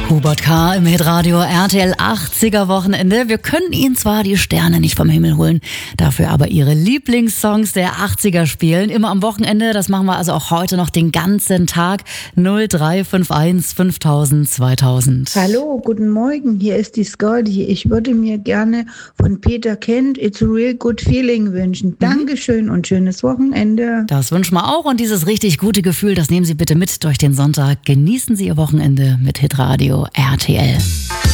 Hubert K. im Hitradio RTL 80er Wochenende. Wir können Ihnen zwar die Sterne nicht vom Himmel holen, dafür aber Ihre Lieblingssongs der 80er spielen. Immer am Wochenende, das machen wir also auch heute noch den ganzen Tag. 0351 5000 2000. Hallo, guten Morgen, hier ist die Scotty. Ich würde mir gerne von Peter Kent It's a Real Good Feeling wünschen. Dankeschön und schönes Wochenende. Das wünschen wir auch und dieses richtig gute Gefühl, das nehmen Sie bitte mit durch den Sonntag. Genießen Sie Ihr Wochenende mit Hitradio RTL.